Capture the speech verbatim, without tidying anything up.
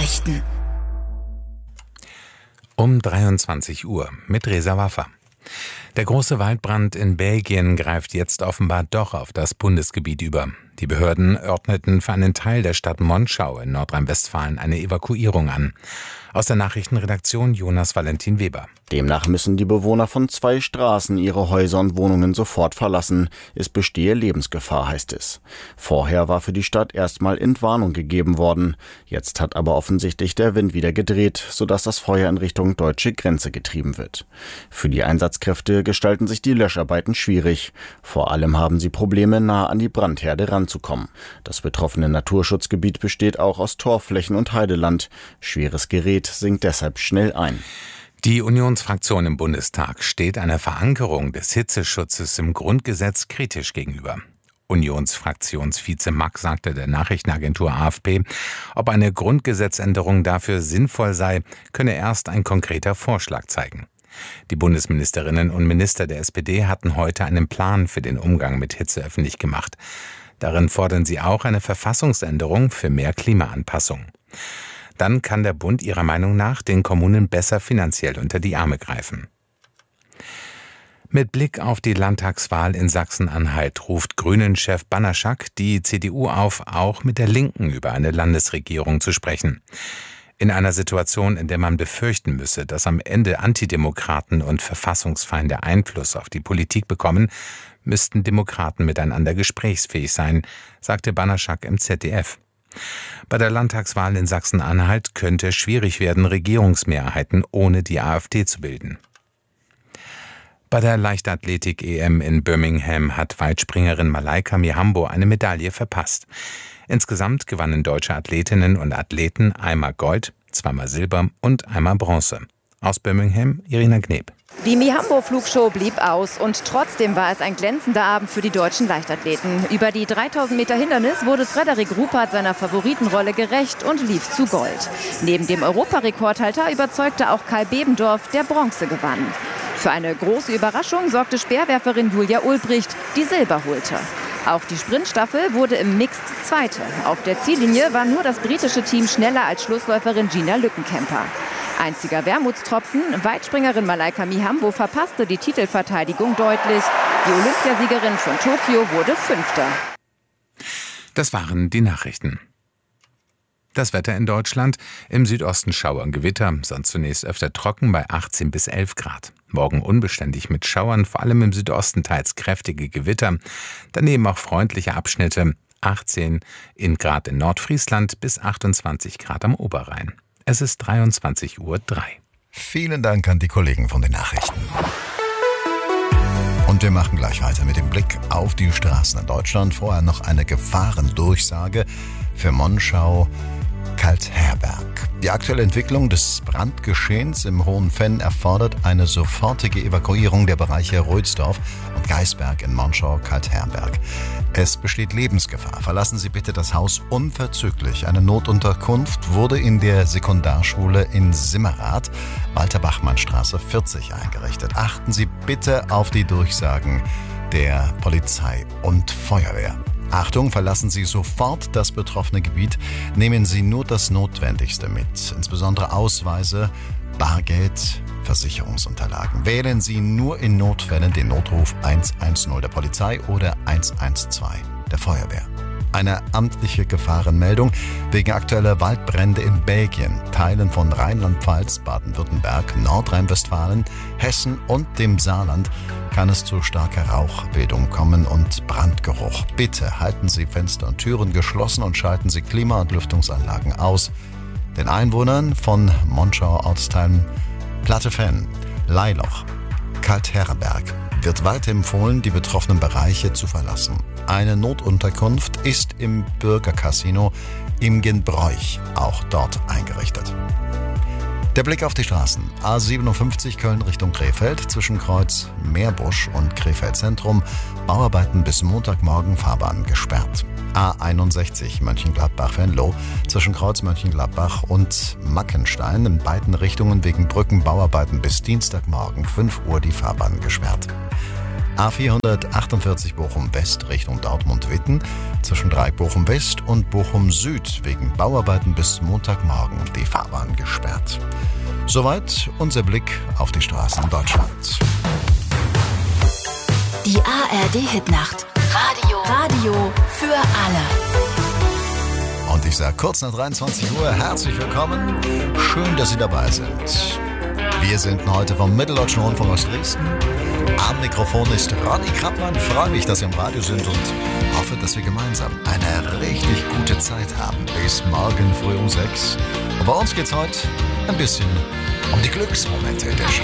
Nachrichten. Um dreiundzwanzig Uhr mit Reza Waffa. Der große Waldbrand in Belgien greift jetzt offenbar doch auf das Bundesgebiet über. Die Behörden ordneten für einen Teil der Stadt Monschau in Nordrhein-Westfalen eine Evakuierung an. Aus der Nachrichtenredaktion Jonas Valentin Weber. Demnach müssen die Bewohner von zwei Straßen ihre Häuser und Wohnungen sofort verlassen. Es bestehe Lebensgefahr, heißt es. Vorher war für die Stadt erstmal Entwarnung gegeben worden. Jetzt hat aber offensichtlich der Wind wieder gedreht, sodass das Feuer in Richtung deutsche Grenze getrieben wird. Für die Einsatzkräfte gestalten sich die Löscharbeiten schwierig. Vor allem haben sie Probleme, nah an die Brandherde ranzukommen. Das betroffene Naturschutzgebiet besteht auch aus Torfflächen und Heideland. Schweres Gerät sinkt deshalb schnell ein. Die Unionsfraktion im Bundestag steht einer Verankerung des Hitzeschutzes im Grundgesetz kritisch gegenüber. Unionsfraktionsvize Mack sagte der Nachrichtenagentur A F P, ob eine Grundgesetzänderung dafür sinnvoll sei, könne erst ein konkreter Vorschlag zeigen. Die Bundesministerinnen und Minister der S P D hatten heute einen Plan für den Umgang mit Hitze öffentlich gemacht. Darin fordern sie auch eine Verfassungsänderung für mehr Klimaanpassung. Dann kann der Bund ihrer Meinung nach den Kommunen besser finanziell unter die Arme greifen. Mit Blick auf die Landtagswahl in Sachsen-Anhalt ruft Grünen-Chef Banaszak die C D U auf, auch mit der Linken über eine Landesregierung zu sprechen. In einer Situation, in der man befürchten müsse, dass am Ende Antidemokraten und Verfassungsfeinde Einfluss auf die Politik bekommen, müssten Demokraten miteinander gesprächsfähig sein, sagte Banaszak im Z D F. Bei der Landtagswahl in Sachsen-Anhalt könnte es schwierig werden, Regierungsmehrheiten ohne die AfD zu bilden. Bei der Leichtathletik-E M in Birmingham hat Weitspringerin Malaika Mihambo eine Medaille verpasst. Insgesamt gewannen deutsche Athletinnen und Athleten einmal Gold, zweimal Silber und einmal Bronze. Aus Birmingham, Irina Gneb. Die Mihambo-Flugshow blieb aus und trotzdem war es ein glänzender Abend für die deutschen Leichtathleten. Über die dreitausend Meter Hindernis wurde Frederik Ruppert seiner Favoritenrolle gerecht und lief zu Gold. Neben dem Europarekordhalter überzeugte auch Kai Bebendorf, der Bronze gewann. Für eine große Überraschung sorgte Speerwerferin Julia Ulbricht, die Silber holte. Auch die Sprintstaffel wurde im Mixed Zweite. Auf der Ziellinie war nur das britische Team schneller als Schlussläuferin Gina Lückenkämper. Einziger Wermutstropfen, Weitspringerin Malaika Mihambo verpasste die Titelverteidigung deutlich. Die Olympiasiegerin von Tokio wurde Fünfte. Das waren die Nachrichten. Das Wetter in Deutschland: im Südosten Schauer, Gewitter, sonst zunächst öfter trocken bei achtzehn bis elf Grad. Morgen unbeständig mit Schauern, vor allem im Südosten teils kräftige Gewitter. Daneben auch freundliche Abschnitte, achtzehn in Grad in Nordfriesland bis achtundzwanzig Grad am Oberrhein. Es ist dreiundzwanzig Uhr drei. Vielen Dank an die Kollegen von den Nachrichten. Und wir machen gleich weiter mit dem Blick auf die Straßen in Deutschland. Vorher noch eine Gefahrendurchsage für Monschau, Kaltherberg. Die aktuelle Entwicklung des Brandgeschehens im Hohen Venn erfordert eine sofortige Evakuierung der Bereiche Rödsdorf und Geisberg in Monschau-Kaltherberg. Es besteht Lebensgefahr. Verlassen Sie bitte das Haus unverzüglich. Eine Notunterkunft wurde in der Sekundarschule in Simmerath, Walter-Bachmann-Straße vierzig, eingerichtet. Achten Sie bitte auf die Durchsagen der Polizei und Feuerwehr. Achtung, verlassen Sie sofort das betroffene Gebiet. Nehmen Sie nur das Notwendigste mit, insbesondere Ausweise, Bargeld, Versicherungsunterlagen. Wählen Sie nur in Notfällen den Notruf eins eins null der Polizei oder eins eins zwei der Feuerwehr. Eine amtliche Gefahrenmeldung wegen aktueller Waldbrände in Belgien, Teilen von Rheinland-Pfalz, Baden-Württemberg, Nordrhein-Westfalen, Hessen und dem Saarland kann es zu starker Rauchbildung kommen und Brandgeruch. Bitte halten Sie Fenster und Türen geschlossen und schalten Sie Klima- und Lüftungsanlagen aus. Den Einwohnern von Monschau-Ortsteilen Plattefenn, Leiloch, Kaltherberg wird weiter empfohlen, die betroffenen Bereiche zu verlassen. Eine Notunterkunft ist im Bürgercasino Imgenbräuch auch dort eingerichtet. Der Blick auf die Straßen. A siebenundfünfzig Köln Richtung Krefeld, zwischen Kreuz Meerbusch und Krefeld Zentrum. Bauarbeiten bis Montagmorgen, Fahrbahn gesperrt. A einundsechzig Mönchengladbach-Venlo, zwischen Kreuz Mönchengladbach und Mackenstein, in beiden Richtungen wegen Brückenbauarbeiten bis Dienstagmorgen fünf Uhr die Fahrbahn gesperrt. A vierhundertachtundvierzig Bochum-West Richtung Dortmund-Witten zwischen Dreieck Bochum-West und Bochum-Süd wegen Bauarbeiten bis Montagmorgen die Fahrbahn gesperrt. Soweit unser Blick auf die Straßen in Deutschland. Die A R D-Hitnacht. Radio. Radio für alle. Und ich sage kurz nach dreiundzwanzig Uhr herzlich willkommen. Schön, dass Sie dabei sind. Wir sind heute vom Mitteldeutschen Rundfunk aus Dresden. Am Mikrofon ist Ronny Krappmann. Ich freue mich, dass Sie am Radio sind und hoffe, dass wir gemeinsam eine richtig gute Zeit haben. Bis morgen früh um sechs. Und bei uns geht's heute ein bisschen um die Glücksmomente der Show.